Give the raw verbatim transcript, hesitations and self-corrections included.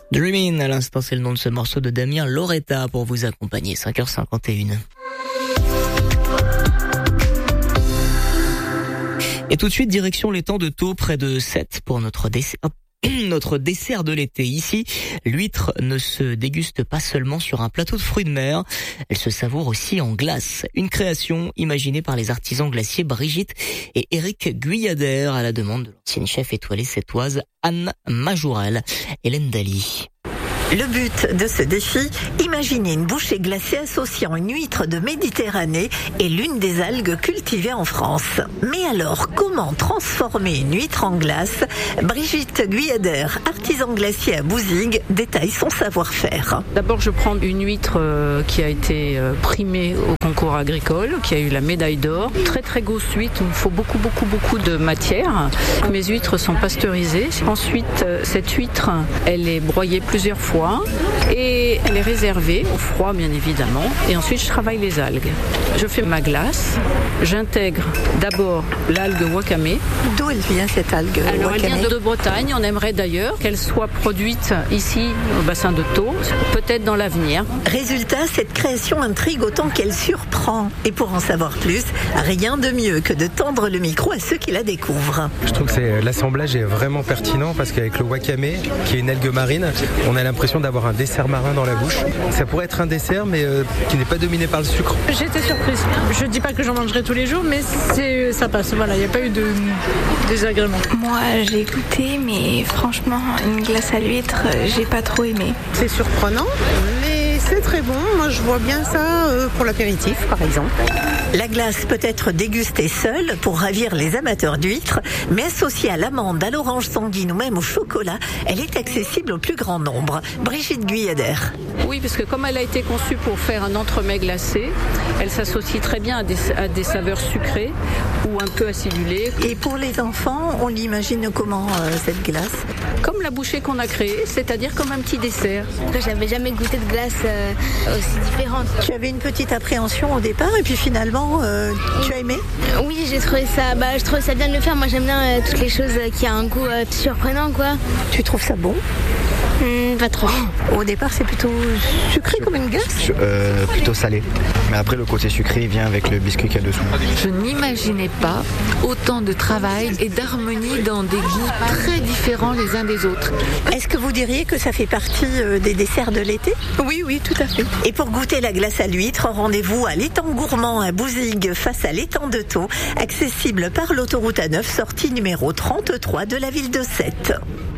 Dreamin', à l'instant, c'est le nom de ce morceau de Damien Loretta pour vous accompagner. cinq heures cinquante et une. Et tout de suite, direction l'étang de Thau, près de Sète, pour notre dessert. Notre dessert de l'été. Ici, l'huître ne se déguste pas seulement sur un plateau de fruits de mer, elle se savoure aussi en glace. Une création imaginée par les artisans glaciers Brigitte et Éric Guyader à la demande de l'ancienne chef étoilée sétoise Anne Majourel. Hélène Daly. Le but de ce défi, imaginer une bouchée glacée associant une huître de Méditerranée et l'une des algues cultivées en France. Mais alors, comment transformer une huître en glace ? Brigitte Guyader, artisan glacier à Bouzigues, détaille son savoir-faire. D'abord, je prends une huître qui a été primée au concours agricole, qui a eu la médaille d'or. Très très grosse huître, il me faut beaucoup beaucoup beaucoup de matière. Mes huîtres sont pasteurisées. Ensuite, cette huître, elle est broyée plusieurs fois. Et elle est réservée au froid bien évidemment, et ensuite je travaille les algues. Je fais ma glace, j'intègre d'abord l'algue wakame. D'où elle vient cette algue Alors wakame ? Elle vient de Bretagne, on aimerait d'ailleurs qu'elle soit produite ici au bassin de Thau, peut-être dans l'avenir. Résultat, cette création intrigue autant qu'elle surprend. Et pour en savoir plus, rien de mieux que de tendre le micro à ceux qui la découvrent. Je trouve que c'est, l'assemblage est vraiment pertinent parce qu'avec le wakame, qui est une algue marine, on a l'impression d'avoir un dessert marin dans la bouche. Ça pourrait être un dessert, mais euh, qui n'est pas dominé par le sucre. J'étais surprise. Je dis pas que j'en mangerai tous les jours, mais c'est, ça passe. Voilà, il n'y a pas eu de désagrément. Moi, j'ai goûté, mais franchement, une glace à l'huître, j'ai pas trop aimé. C'est surprenant, mais c'est très bon. Moi, je vois bien ça euh, pour l'apéritif, par exemple. La glace peut être dégustée seule pour ravir les amateurs d'huîtres, mais associée à l'amande, à l'orange sanguine ou même au chocolat, elle est accessible au plus grand nombre. Brigitte Guyader. Oui, parce que comme elle a été conçue pour faire un entremets glacé, elle s'associe très bien à des, à des saveurs sucrées ou un peu acidulées. Et pour les enfants, on l'imagine comment euh, cette glace ? Comme la bouchée qu'on a créée, c'est-à-dire comme un petit dessert. J'avais jamais goûté de glace euh, aussi différente. Tu avais une petite appréhension au départ et puis finalement, euh, tu as aimé ? Oui, j'ai trouvé ça, bah, je trouvais ça bien de le faire. Moi, j'aime bien euh, toutes les choses euh, qui ont un goût euh, surprenant, quoi. Tu trouves ça bon ? Mmh, pas trop. Au départ, c'est plutôt sucré comme une glace ? euh, Plutôt salé. Mais après, le côté sucré vient avec le biscuit qu'il y a dessous. Je n'imaginais pas autant de travail et d'harmonie dans des goûts très différents les uns des autres. Est-ce que vous diriez que ça fait partie des desserts de l'été ? Oui, oui, tout à fait. Et pour goûter la glace à l'huître, rendez-vous à l'étang gourmand à Bouzigues, face à l'étang de Thau, accessible par l'autoroute A neuf, sortie numéro trente-trois de la ville de Sète.